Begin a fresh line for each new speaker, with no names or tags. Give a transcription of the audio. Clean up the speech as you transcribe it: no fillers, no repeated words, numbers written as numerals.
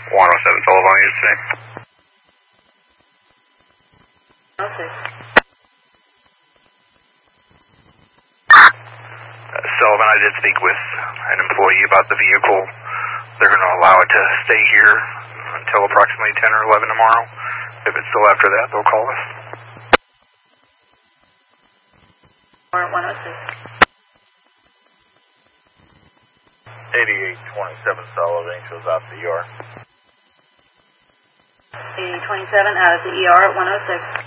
107 Sullivan, units today.
Okay.
Sullivan, I did speak with an employee about the vehicle. They're going to allow it to stay here until approximately 10 or 11 tomorrow. If it's still after that, they'll call us.
Or 106.
8827 Sullivan shows out the ER.
8827 out of the ER at 106.